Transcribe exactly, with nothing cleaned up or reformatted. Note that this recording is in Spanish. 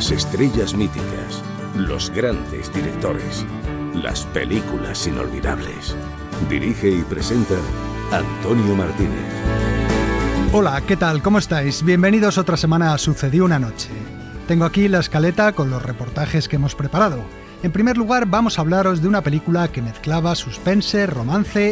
Las estrellas míticas, los grandes directores, las películas inolvidables. Dirige y presenta Antonio Martínez. Hola, ¿qué tal? ¿Cómo estáis? Bienvenidos otra semana a Sucedió una noche. Tengo aquí la escaleta con los reportajes que hemos preparado. En primer lugar, vamos a hablaros de una película que mezclaba suspense, romance